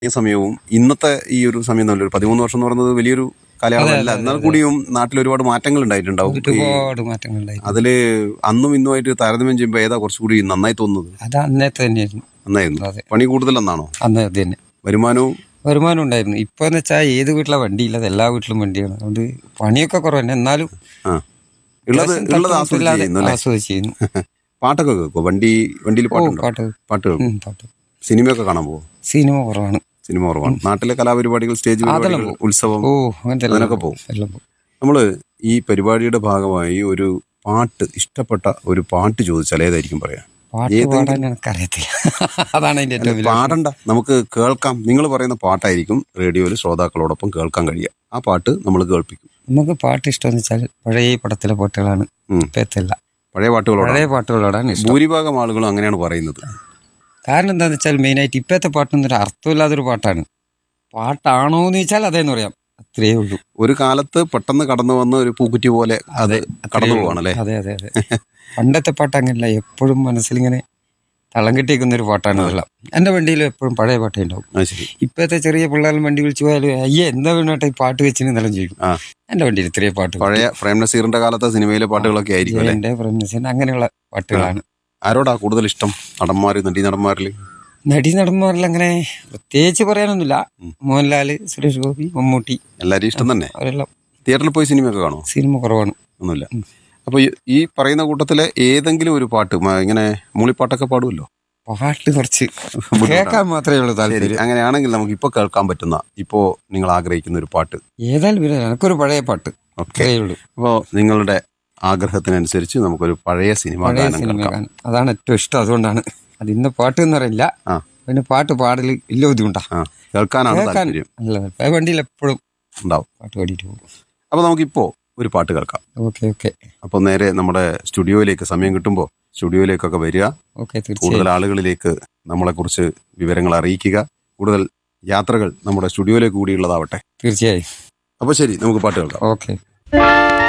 ഈ സമയവും ഇന്നത്തെ ഈ ഒരു സമയം തമ്മിൽ ഒരു 13 വർഷം എന്ന് പറയുന്നത് വലിയൊരു കാലയളവല്ല. എന്നാൽ കൂടിയും നാട്ടിൽ ഒരുപാട് മാറ്റങ്ങൾ ഉണ്ടായിട്ടുണ്ടാവും. ഒരുപാട് മാറ്റങ്ങളുണ്ടായി. അതില് അന്നും ഇന്നുമായിട്ട് താരതമ്യം ചെയ്യുമ്പോൾ ഏതാ കുറച്ചുകൂടി നന്നായി തോന്നുന്നത്? അത് അന്നത്തെ തന്നെയായിരുന്നു. നന്നായിരുന്നു. അതെ. പണി കൂടുതലെന്നാണോ? അന്ന് അത് തന്നെ വരുമാനവും വരുമാനം ഉണ്ടായിരുന്നു. ഇപ്പൊ എന്ന് വെച്ചാൽ ഏത് വീട്ടിലെ വണ്ടിയില്ലാതെ എല്ലാ വീട്ടിലും വണ്ടിയാണ്. അതുകൊണ്ട് പണിയൊക്കെ കുറവ് തന്നെ. എന്നാലും ആ ഉള്ളത് ആസ്വദിച്ച് ചെയ്യുന്നു അല്ലേ? ആസ്വദിച്ച് ചെയ്യുന്നു. പാട്ടൊക്കെ കേൾക്കോ? വണ്ടിയിൽ പാട്ടുണ്ടോ? പാട്ട് പാട്ട് കേൾക്കും. പാട്ട് സിനിമയൊക്കെ കാണാൻ പോകും? സിനിമ കുറവാണ്. സിനിമ കുറവാണ്. നാട്ടിലെ കലാപരിപാടികൾ, സ്റ്റേജ് പരിപാടികൾ, ഉത്സവം, അങ്ങനത്തെ അതിനൊക്കെ പോകും. എല്ലാം പോകും. നമ്മള് ഈ പരിപാടിയുടെ ഭാഗമായി ഒരു പാട്ട്, ഇഷ്ടപ്പെട്ട ഒരു പാട്ട് ചോദിച്ചാൽ ഏതായിരിക്കും പറയാ? പാട്ട് പാടാൻ എനിക്കറിയത്തില്ല. അതാണ് അതിന്റെ ഏറ്റവും വലിയ പാടണ്ട, നമുക്ക് കേൾക്കാം. നിങ്ങൾ പറയുന്ന പാട്ടായിരിക്കും റേഡിയോയിൽ ശ്രോതാക്കളോടൊപ്പം കേൾക്കാൻ കഴിയുക. ആ പാട്ട് നമ്മൾ കേൾപ്പിക്കും. നമുക്ക് പാട്ട് ഇഷ്ടമെന്ന് വെച്ചാൽ പഴയ പടത്തിലെ പാട്ടുകളാണ്. ഇപ്പത്തല്ല പഴയ പാട്ടുകളോടാണ് ഇഷ്ടം. ഭൂരിഭാഗം ആളുകളും അങ്ങനെയാണ് പറയുന്നത്. കാരണം എന്താന്ന് വെച്ചാൽ മെയിനായിട്ട് ഇപ്പത്തെ പാട്ടൊന്നും ഒരു അർത്ഥമില്ലാത്തൊരു പാട്ടാണ്. പാട്ടാണോ എന്ന് ചോദിച്ചാൽ അതേന്ന് പറയാം. അത്രയേ ഉള്ളൂ. ഒരു കാലത്ത് പെട്ടെന്ന് കടന്നു വന്ന ഒരു പൂക്കുറ്റി പോലെ അത് കടന്നു പോവാണല്ലേ? അതെ അതെ അതെ. പണ്ടത്തെ പാട്ട് അങ്ങനെയല്ല. എപ്പോഴും മനസ്സിലിങ്ങനെ തളം കെട്ടിയേക്കുന്ന ഒരു പാട്ടാണ് അതെല്ലാം. എന്റെ വണ്ടിയിലും എപ്പോഴും പഴയ പാട്ടേ ഉണ്ടാവും. ഇപ്പത്തെ ചെറിയ പിള്ളേരും വണ്ടി വിളിച്ചു പോയാലും അയ്യേ എന്താ വേണോട്ടെ ഈ പാട്ട് വെച്ചിന് നിലം ചെയ്യും. എന്റെ വണ്ടിയിൽ ഇത്രയും പാട്ട്. പഴയ പ്രേം നസീറിന്റെ കാലത്തെ സിനിമയിലെ പാട്ടുകളൊക്കെ ആയിരിക്കും. എന്റെ പ്രേം നസീറിന്റെ അങ്ങനെയുള്ള പാട്ടുകളാണ്. ആരോടാ കൂടുതൽ ഇഷ്ടം? നടന്മാരിൽ നടന്മാരിൽ അങ്ങനെ പ്രത്യേകിച്ച് പറയാനൊന്നുമില്ല. മോഹൻലാല്, സുരേഷ് ഗോപി, മമ്മൂട്ടി, എല്ലാരും ഇഷ്ടം തന്നെ. അവരെല്ലാം. തിയേറ്ററിൽ പോയി സിനിമയൊക്കെ കാണോ? സിനിമ കുറവാണ്. ഒന്നുമില്ല. അപ്പൊ ഈ പറയുന്ന കൂട്ടത്തിലെ ഏതെങ്കിലും ഒരു പാട്ട് ഇങ്ങനെ മൂളിപ്പാട്ടൊക്കെ പാടുമല്ലോ? പാട്ട് കുറച്ച് കേൾക്കാൻ മാത്രമേ ഉള്ളൂ താല്പര്യം. അങ്ങനെയാണെങ്കിൽ നമുക്ക് ഇപ്പൊ കേൾക്കാൻ പറ്റുന്ന, ഇപ്പോ നിങ്ങൾ ആഗ്രഹിക്കുന്ന ഒരു പാട്ട് ഏതായാലും എനിക്കൊരു പഴയ പാട്ട് ഒക്കെ ഉള്ളൂ. അപ്പോ നിങ്ങളുടെ ആഗ്രഹത്തിനനുസരിച്ച് നമുക്കൊരു പഴയ സിനിമ ഗാനം അതാണ് ഏറ്റവും ഇഷ്ടം. അതുകൊണ്ടാണ് അത് ഇന്ന പാട്ട് എന്ന് പറയില്ല. പിന്നെ പാട്ട് പാടല് വലിയ ബുദ്ധിമുട്ടാ. കേൾക്കാനാണ് താല്പര്യം. വണ്ടിയിൽ എപ്പോഴും ഉണ്ടാവും. പാട്ട് പാടിയിട്ട് പോകും. അപ്പൊ നമുക്കിപ്പോ ഒരു പാട്ട് കേൾക്കാം. ഓക്കെ. അപ്പൊ നേരെ നമ്മുടെ സ്റ്റുഡിയോയിലേക്ക് സമയം കിട്ടുമ്പോൾ സ്റ്റുഡിയോയിലേക്കൊക്കെ വരിക. കൂടുതൽ ആളുകളിലേക്ക് നമ്മളെ കുറിച്ച് വിവരങ്ങൾ അറിയിക്കുക. കൂടുതൽ യാത്രകൾ നമ്മുടെ സ്റ്റുഡിയോയിലേക്ക് കൂടിയുള്ളതാവട്ടെ. തീർച്ചയായും. അപ്പൊ ശരി, നമുക്ക് പാട്ട് കേൾക്കാം. ഓക്കെ.